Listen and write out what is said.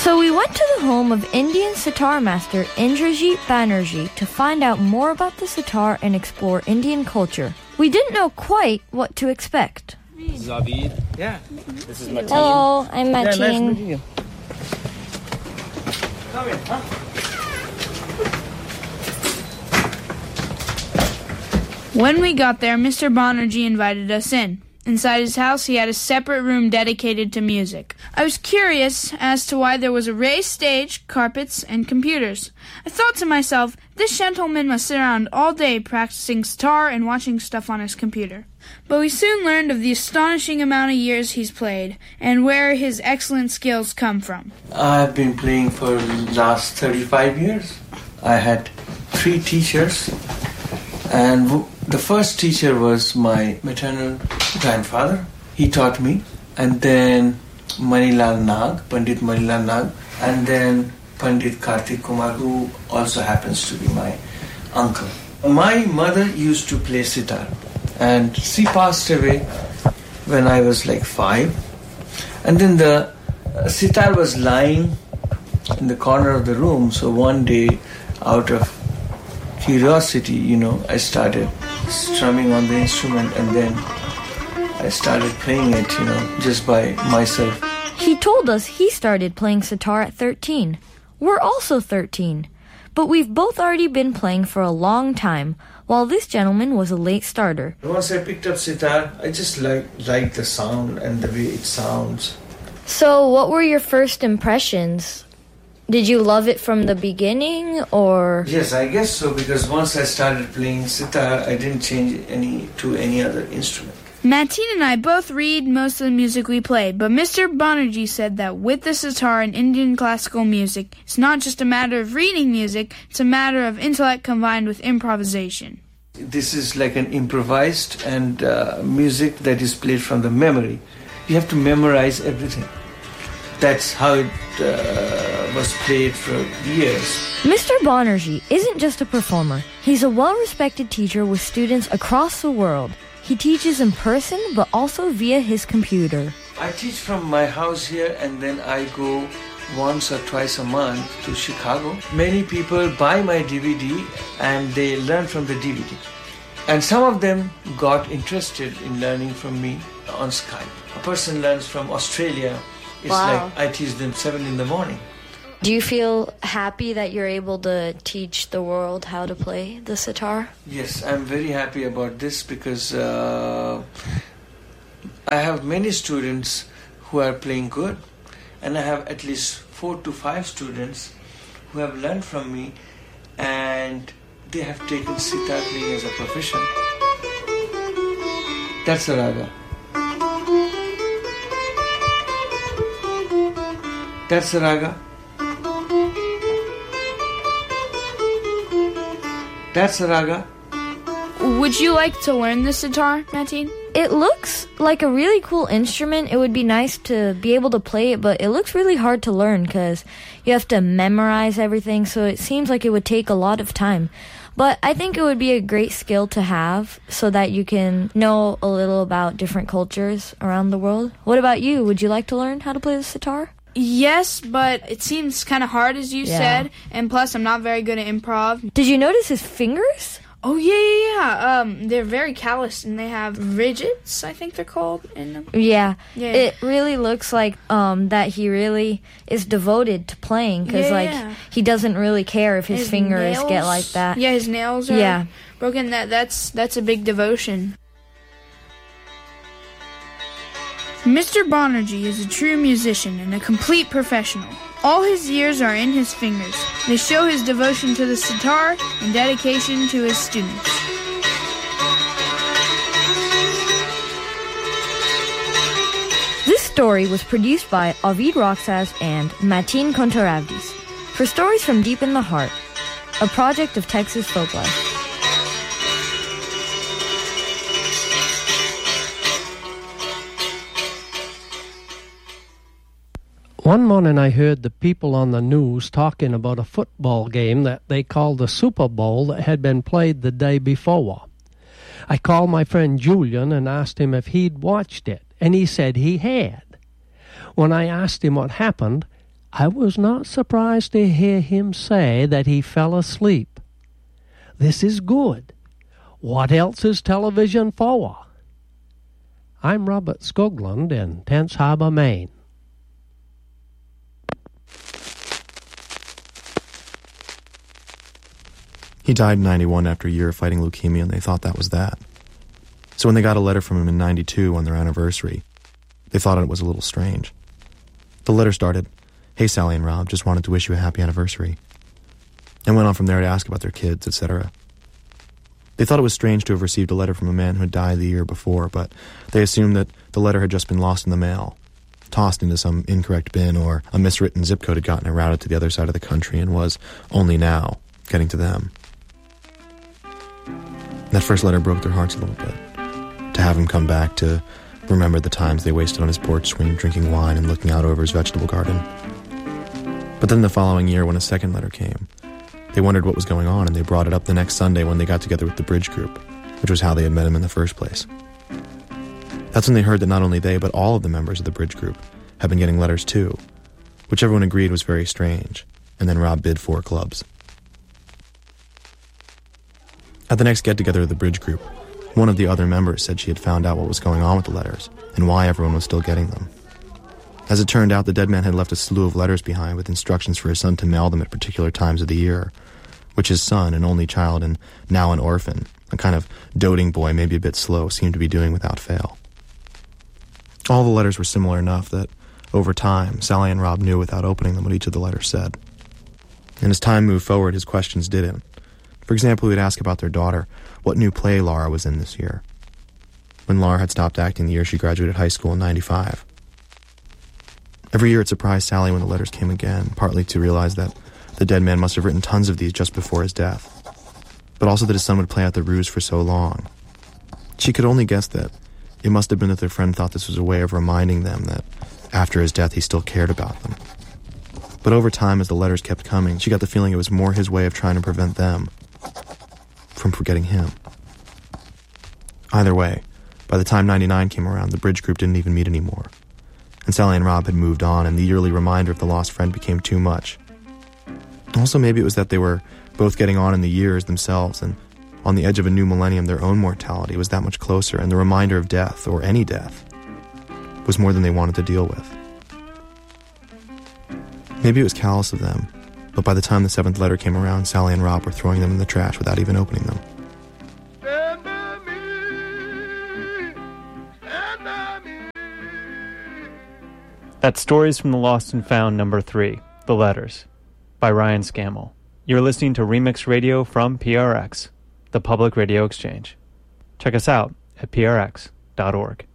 So we went to the home of Indian sitar master Indrajit Banerjee to find out more about the sitar and explore Indian culture. We didn't know quite what to expect. This is Avid. Yeah. This is Mateen. Hello, I'm Mateen. Yeah, nice meeting you. Come in, huh? When we got there, Mr. Banerjee invited us in. Inside his house, he had a separate room dedicated to music. I was curious as to why there was a raised stage, carpets, and computers. I thought to myself, this gentleman must sit around all day practicing sitar and watching stuff on his computer. But we soon learned of the astonishing amount of years he's played and where his excellent skills come from. I've been playing for the last 35 years. I had 3 teachers, and the first teacher was my maternal grandfather. He taught me. And then Manilal Nag, Pandit Manilal Nag. And then Pandit Kartik Kumar, who also happens to be my uncle. My mother used to play sitar. And she passed away when I was like 5. And then the sitar was lying in the corner of the room. So one day, out of curiosity, I started strumming on the instrument, and then I started playing it, just by myself. He told us he started playing sitar at 13. We're also 13, but we've both already been playing for a long time, while this gentleman was a late starter. Once I picked up sitar, I just liked the sound and the way it sounds. So what were your first impressions? Did you love it from the beginning, or...? Yes, I guess so, because once I started playing sitar, I didn't change to any other instrument. Mateen and I both read most of the music we play, but Mr. Banerjee said that with the sitar and Indian classical music, it's not just a matter of reading music, it's a matter of intellect combined with improvisation. This is like an improvised and music that is played from the memory. You have to memorize everything. That's how it was played for years. Mr. Banerjee isn't just a performer. He's a well-respected teacher with students across the world. He teaches in person, but also via his computer. I teach from my house here, and then I go once or twice a month to Chicago. Many people buy my DVD and they learn from the DVD. And some of them got interested in learning from me on Skype. A person learns from Australia. It's like I teach them 7 in the morning. Do you feel happy that you're able to teach the world how to play the sitar? Yes, I'm very happy about this because I have many students who are playing good, and I have at least 4 to 5 students who have learned from me, and they have taken sitar playing as a profession. That's a raga. That's a raga. That's a raga. Would you like to learn the sitar, Mateen? It looks like a really cool instrument. It would be nice to be able to play it, but it looks really hard to learn because you have to memorize everything, so it seems like it would take a lot of time. But I think it would be a great skill to have so that you can know a little about different cultures around the world. What about you? Would you like to learn how to play the sitar? Yes, but it seems kind of hard, as you said, and plus I'm not very good at improv. Did you notice his fingers? Oh, yeah. They're very calloused, and they have ridgets, I think they're called, in them. Yeah. It really looks like that he really is devoted to playing, because he doesn't really care if his fingers get like that. Yeah, his nails are broken. That's a big devotion. Mr. Banerjee is a true musician and a complete professional. All his years are in his fingers. They show his devotion to the sitar and dedication to his students. This story was produced by Avid Roxas and Mateen Kontaravdis for Stories from Deep in the Heart, a project of Texas Folklife. One morning I heard the people on the news talking about a football game that they called the Super Bowl that had been played the day before. I called my friend Julian and asked him if he'd watched it, and he said he had. When I asked him what happened, I was not surprised to hear him say that he fell asleep. This is good. What else is television for? I'm Robert Skoglund in Tense Harbor, Maine. He died in 91 after a year of fighting leukemia, and they thought that was that. So when they got a letter from him in 92 on their anniversary, they thought it was a little strange. The letter started, "Hey Sally and Rob, just wanted to wish you a happy anniversary," and went on from there to ask about their kids, etc. They thought it was strange to have received a letter from a man who had died the year before, but they assumed that the letter had just been lost in the mail, tossed into some incorrect bin, or a miswritten zip code had gotten it routed to the other side of the country and was, only now, getting to them. That first letter broke their hearts a little bit. To have him come back to remember the times they wasted on his porch swing drinking wine and looking out over his vegetable garden. But then the following year, when a second letter came, they wondered what was going on, and they brought it up the next Sunday when they got together with the Bridge Group, which was how they had met him in the first place. That's when they heard that not only they, but all of the members of the Bridge Group had been getting letters too, which everyone agreed was very strange, and then Rob bid 4 clubs. At the next get-together of the Bridge Group, one of the other members said she had found out what was going on with the letters and why everyone was still getting them. As it turned out, the dead man had left a slew of letters behind with instructions for his son to mail them at particular times of the year, which his son, an only child and now an orphan, a kind of doting boy, maybe a bit slow, seemed to be doing without fail. All the letters were similar enough that, over time, Sally and Rob knew without opening them what each of the letters said. And as time moved forward, his questions didn't. For example, he would ask about their daughter, what new play Laura was in this year, when Laura had stopped acting the year she graduated high school in 95. Every year it surprised Sally when the letters came again, partly to realize that the dead man must have written tons of these just before his death, but also that his son would play out the ruse for so long. She could only guess that it must have been that their friend thought this was a way of reminding them that after his death he still cared about them. But over time, as the letters kept coming, she got the feeling it was more his way of trying to prevent them from forgetting him. Either way, by the time 99 came around, the Bridge Group didn't even meet anymore, and Sally and Rob had moved on, and the yearly reminder of the lost friend became too much. Also, maybe it was that they were both getting on in the years themselves, and on the edge of a new millennium, their own mortality was that much closer, and the reminder of death, or any death, was more than they wanted to deal with. Maybe it was callous of them, but by the time the 7th letter came around, Sally and Rob were throwing them in the trash without even opening them. That's Stories from the Lost and Found number 3, The Letters, by Ryan Scammell. You're listening to Remix Radio from PRX, the Public Radio Exchange. Check us out at prx.org.